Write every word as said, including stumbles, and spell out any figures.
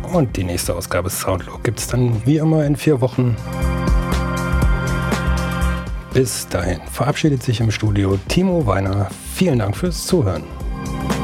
Und die nächste Ausgabe Soundlook gibt es dann wie immer in vier Wochen. Bis dahin verabschiedet sich im Studio Timo Weiner. Vielen Dank fürs Zuhören.